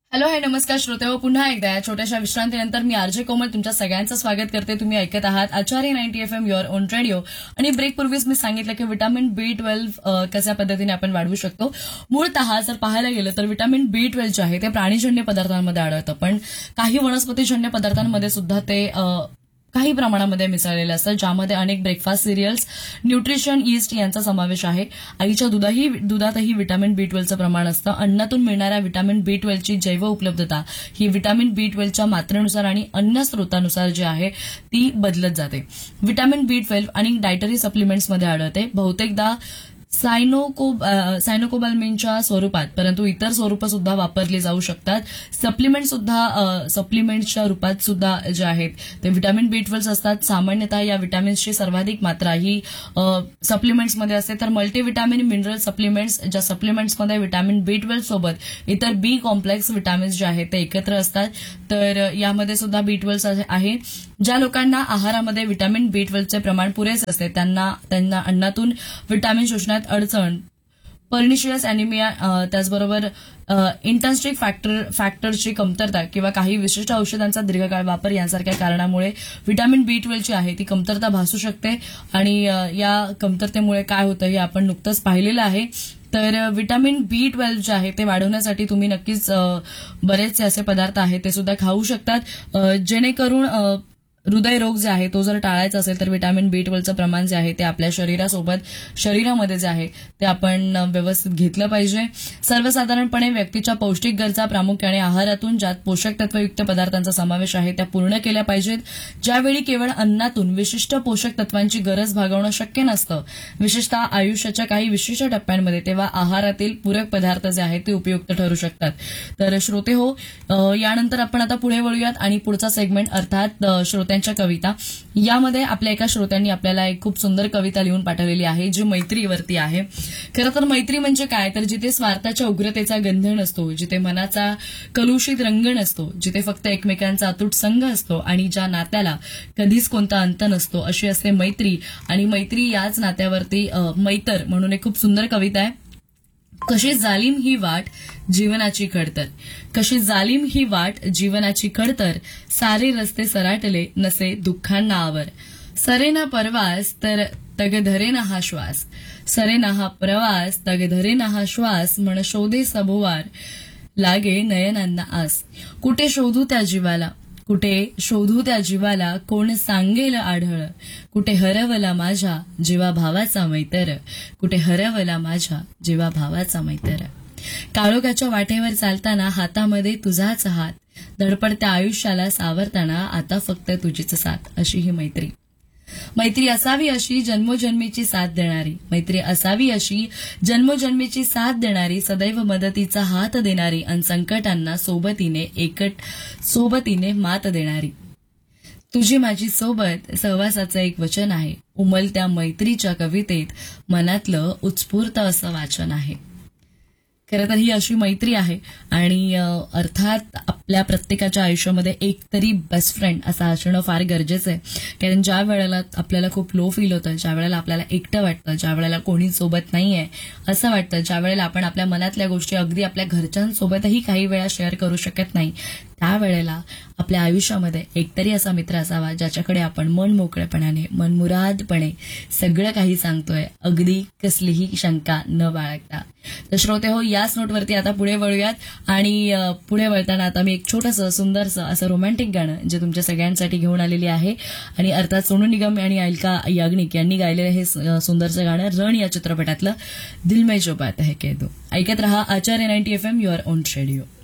Hello hi नमस्कार श्रोतेहो, पुन्हा एकदा या छोट्याशा विश्रांतीनंतर मी आरजे कोमल तुमच्या सगळ्यांचं स्वागत करते. तुम्ही ऐकत आहात आचार्य 90 FM युअर ओन रेडिओ. आणि ब्रेकपूर्वीच मी सांगितलं की विटामिन B12 कशा पद्धतीने आपण वाढवू शकतो. मूळतः जर पाहायला गेलं तर विटामिन B12 जे आहे ते प्राणीजन्य पदार्थांमध्ये आढळतं, पण काही वनस्पतीजन्य पदार्थांमध्ये सुद्धा ते काही प्रमाणामध्ये मिसळलेलं असतं, ज्यामध्ये अनेक ब्रेकफास्ट सिरियल्स, न्यूट्रिशन, ईस्ट यांचा समावेश आहे. आईच्या दुधातही विटामिन B12चं प्रमाण असतं. अन्नातून मिळणाऱ्या विटामिन B12 ची जैव उपलब्धता ही विटामिन B12च्या मात्रेनुसार आणि अन्न स्रोतानुसार जी आहे ती बदलत जाते. विटामिन B12 आणि डायटरी सप्लिमेंट्समध्ये आढळते, बहुतेकदा सायनोकोबाल्मिनच्या स्वरूपात, परंतु इतर स्वरूपं सुद्धा वापरली जाऊ शकतात. सप्लिमेंट्सच्या रूपात सुद्धा जे आहेत ते विटामिन B12 असतात. सामान्यतः या विटामिन्सची सर्वाधिक मात्रा ही सप्लिमेंट्समध्ये असते, तर मल्टीविटामिन मिनरल सप्लिमेंट्स, ज्या सप्लिमेंट्समध्ये विटामिन B12 सोबत इतर बी कॉम्प्लेक्स विटामिन्स जे आहेत ते एकत्र असतात, तर यामध्ये सुद्धा B12 आहे. ज्या लोकांना आहारामध्ये विटामिन B12चे प्रमाण पुरेसे असते त्यांना अन्नातून विटामिन शोषण्यात अडचण, पर्निशियस अॅनिमिया, त्याचबरोबर इंटन्स्टिक फॅक्टरची कमतरता किंवा काही विशिष्ट औषधांचा दीर्घकाळ वापर यांसारख्या कारणामुळे विटामिन B12 जी आहे ती कमतरता भासू शकते. आणि या कमतरतेमुळे काय होतं हे आपण नुकतंच पाहिलेलं आहे. तर विटामिन B12 जे आहे ते वाढवण्यासाठी तुम्ही नक्कीच बरेचसे असे पदार्थ आहेत ते सुद्धा खाऊ शकतात, जेणेकरून हृदयरोग जे आहे तो जर टाळायचा असेल तर विटामिन B12चं प्रमाण जे आहे ते आपल्या शरीरामध्ये जे आहे ते आपण व्यवस्थित घेतलं पाहिजे. सर्वसाधारणपणे व्यक्तीच्या पौष्टिक गरजा प्रामुख्याने आहारातून ज्यात पोषक तत्वयुक्त पदार्थांचा समावेश आहे त्या पूर्ण केल्या पाहिजेत. ज्यावेळी केवळ अन्नातून विशिष्ट पोषक तत्वांची गरज भागवणं शक्य नसतं, विशेषतः आयुष्याच्या काही विशिष्ट टप्प्यांमध्ये, तेव्हा आहारातील पूरक पदार्थ जे आहेत ते उपयुक्त ठरू शकतात. तर श्रोते हो, यानंतर आपण आता पुढे वळूयात आणि पुढचा सेगमेंट अर्थात श्रोत्यांच्या कविता. यामध्ये आपल्या एका श्रोत्यांनी आपल्याला एक खूप सुंदर कविता लिहून पाठवलेली आहे जी मैत्रीवरती आहे. खरं तर मैत्री म्हणजे काय, तर जिथे स्वार्थाच्या उग्रतेचा गंध नसतो, जिथे मनाचा कलुषित रंग नसतो, जिथे फक्त एकमेकांचा अतूट संघ असतो आणि ज्या नात्याला कधीच कोणता अंत नसतो, अशी असते मैत्री. आणि मैत्री याच नात्यावरती मैतर म्हणून एक खूप सुंदर कविता आहे. कशी जालिम ही वाट जीवनाची खडतर, कशी जालिम ही वाट जीवनाची खडतर, सारे रस्ते सराटले नसे दुःखांना आवर, सरे ना परवास तर तग धरे ना हा श्वास, सरे ना हा प्रवास तग धरे ना हा श्वास, म्हण शोधे सभोवार लागे नयनांना आस, कुठे शोधू त्या जीवाला, कुठे शोधू त्या जीवाला, कोण सांगेल आढळ, कुठे हरवला माझ्या जीवा भावाचा मैतर, कुठे हरवला माझ्या जीवा भावाचा मैतर. काळोखाच्या वाटेवर चालताना हातामध्ये तुझाच हात, धडपडत्या आयुष्याला सावरताना आता फक्त तुझीच साथ, अशी ही मैत्री. मैत्री असावी अशी जन्मोजन्मीची साथ देणारी, मैत्री असावी अशी जन्मोजन्मीची साथ देणारी, सदैव मदतीचा हात देणारी आणि संकटांना सोबतीने मात देणारी. तुझी माझी सोबत सहवासाचं एक वचन आहे, उमलत्या मैत्रीच्या कवितेत मनातलं उत्स्फूर्त असं वाचन आहे. खरं तर ही अशी मैत्री आहे. आणि अर्थात आपल्या प्रत्येकाच्या आयुष्यामध्ये एक तरी बेस्ट फ्रेंड असं असणं फार गरजेचं आहे. कारण ज्या वेळेला आपल्याला खूप लो फील होतं, ज्या वेळेला आपल्याला एकटं वाटतं, ज्या वेळेला कोणी सोबत नाहीये असं वाटतं, ज्या वेळेला आपण आपल्या मनातल्या गोष्टी अगदी आपल्या घरच्यांसोबतही काही वेळा शेअर करू शकत नाही, त्यावेळेला आपल्या आयुष्यामध्ये एकतरी असा मित्र असावा ज्याच्याकडे आपण मन मोकळेपणाने, मनमुरादपणे सगळं काही सांगतोय, अगदी कसलीही शंका न बाळगता. तर श्रोते हो, याच नोटवरती आता पुढे वळूयात. आणि पुढे वळताना आता मी एक छोटंसं सुंदरसं असं रोमॅन्टिक गाणं जे तुमच्या सगळ्यांसाठी घेऊन आलेली आहे. आणि अर्थात सोनू निगम आणि अलका याग्निक यांनी गायलेलं हे सुंदरसं गाणं रण या चित्रपटातलं दिल में जो बात है कह दो. ऐकत रहा आचार्य 90 FM युअर ओन रेडिओ.